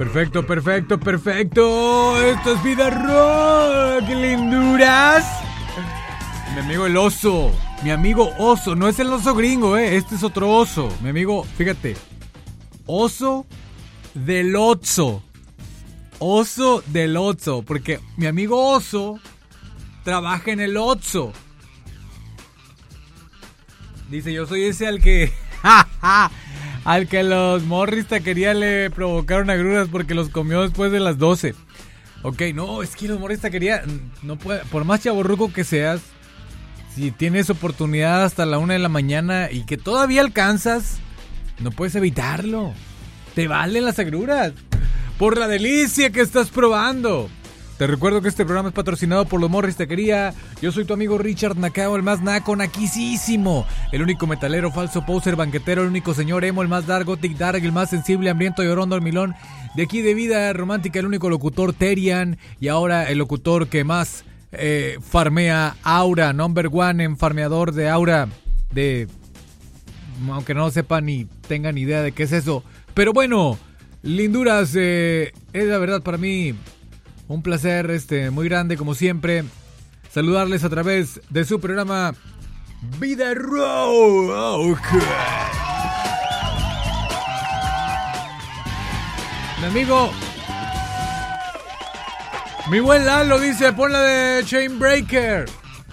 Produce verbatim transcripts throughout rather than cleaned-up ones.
Perfecto, perfecto, perfecto. Esto es Vida Rock, linduras. Mi amigo el oso, mi amigo oso, no es el oso gringo, eh, este es otro oso. Mi amigo, fíjate, oso del Otso. Oso del Otso, porque mi amigo oso trabaja en el Otso. Dice, yo soy ese al que al que los Morris taquería le provocaron agruras porque los comió después de las doce. Ok, no, es que los Morris taquería no puede, por más chavorruco que seas, si tienes oportunidad hasta la una de la mañana y que todavía alcanzas, no puedes evitarlo. Te valen las agruras por la delicia que estás probando. Te recuerdo que este programa es patrocinado por los Morris Taquería. Yo soy tu amigo Richard Nacao, el más naco, naquisísimo. El único metalero, falso poser, banquetero, el único señor emo, el más dark, gothic dark, el más sensible, hambriento, llorondo, dormilón. De aquí de Vida Romántica, el único locutor Terian. Y ahora el locutor que más eh, farmea Aura, number one en farmeador de Aura. De... Aunque no sepan ni tengan idea de qué es eso. Pero bueno, linduras, eh, es la verdad para mí un placer este, muy grande, como siempre, saludarles a través de su programa Vida Rock. Mi amigo, mi buen Lalo dice, pon la de Chainbreaker.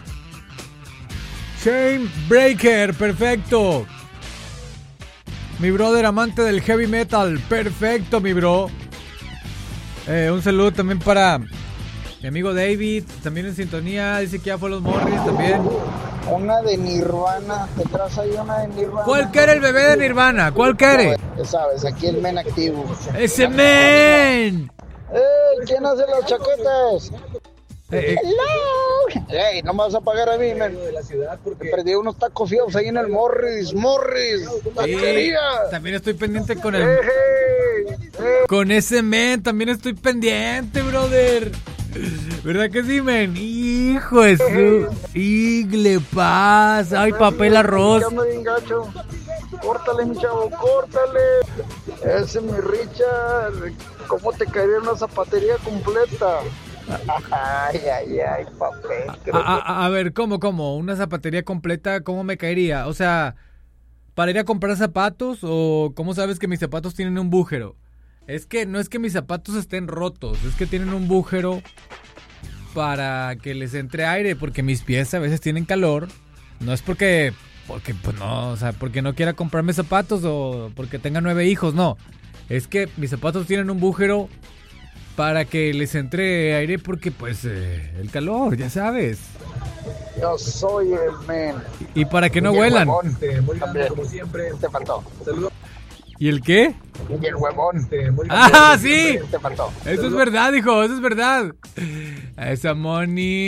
Chainbreaker, perfecto. Mi brother amante del heavy metal, perfecto, mi bro. Eh, un saludo también para mi amigo David, también en sintonía, dice que ya fue los Morris también. Una de Nirvana, te traes ahí una de Nirvana. ¿Cuál quiere el bebé de Nirvana? ¿Cuál quiere? Ya sabes, aquí el men activo. ¡Ese men! ¡Ey! ¿Quién hace los chacotes? Eh, eh. ¡Hello! ¡Ey! No me vas a pagar a mí, men. Me perdí unos tacos fiados ahí en el Morris. ¡Morris! ¡Taquería! Sí, también estoy pendiente con el... ¡Ey, ey, ey! Con ese men, también estoy pendiente, brother. ¿Verdad que sí, men? Hijo de su... ¡Igle paz! ¡Ay, papel arroz! Córtale, mi chavo, córtale. Ese es mi Richard. ¿Cómo te caería una zapatería completa? Ay, ay, ay, papel. A, a, a ver, ¿cómo, cómo? ¿Una zapatería completa? ¿Cómo me caería? O sea, ¿para ir a comprar zapatos? ¿O cómo sabes que mis zapatos tienen un bújero? Es que no es que mis zapatos estén rotos, es que tienen un bújero para que les entre aire, porque mis pies a veces tienen calor. No es porque, porque pues no, o sea, porque no quiera comprarme zapatos o porque tenga nueve hijos, no. Es que mis zapatos tienen un bújero para que les entre aire porque pues eh, el calor, ya sabes. Yo soy el men. Y para que no huelan. Muy grande, como siempre. Te faltó. Saludos. ¿Y el qué? Y el huevón. ¡Ah, sí! Te faltó. Eso es verdad, hijo, eso es verdad. Esa money.